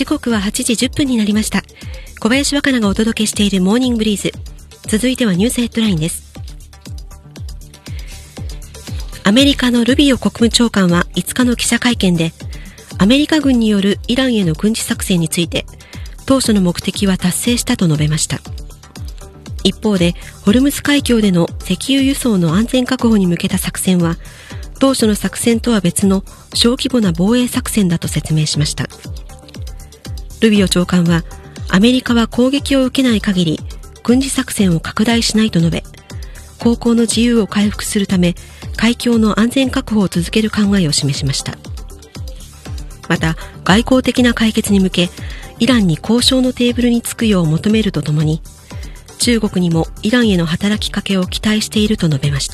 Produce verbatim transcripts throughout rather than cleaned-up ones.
時刻ははちじじゅっぷんになりました。小林若菜がお届けしているモーニングブリーズ。続いてはニュースヘッドラインです。アメリカのルビオ国務長官はいつかの記者会見で、アメリカ軍によるイランへの軍事作戦について、当初の目的は達成したと述べました。一方で、ホルムズ海峡での石油輸送の安全確保に向けた作戦は、当初の作戦とは別の小規模な防衛作戦だと説明しました。ルビオ長官は、アメリカは攻撃を受けない限り、軍事作戦を拡大しないと述べ、航行の自由を回復するため、海峡の安全確保を続ける考えを示しました。また、外交的な解決に向け、イランに交渉のテーブルにつくよう求めるとともに、中国にもイランへの働きかけを期待していると述べました。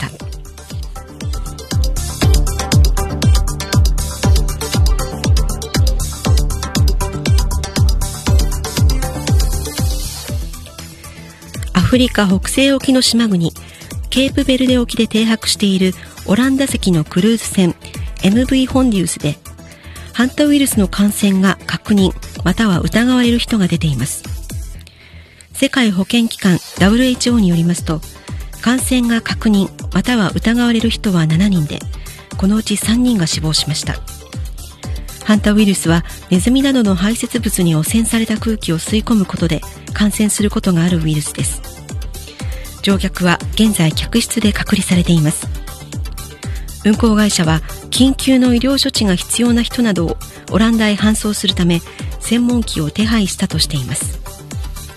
アフリカ北西沖の島国ケープベルデ沖で停泊しているオランダ籍のクルーズ船 エムブイ ホンディウスでハンタウイルスの感染が確認または疑われる人が出ています。世界保健機関 ダブリューエイチオー によりますと、感染が確認または疑われる人はしちにんで、このうちさんにんが死亡しました。ハンタウイルスはネズミなどの排泄物に汚染された空気を吸い込むことで感染することがあるウイルスです。乗客は現在客室で隔離されています。運航会社は緊急の医療処置が必要な人などをオランダへ搬送するため専門機を手配したとしています。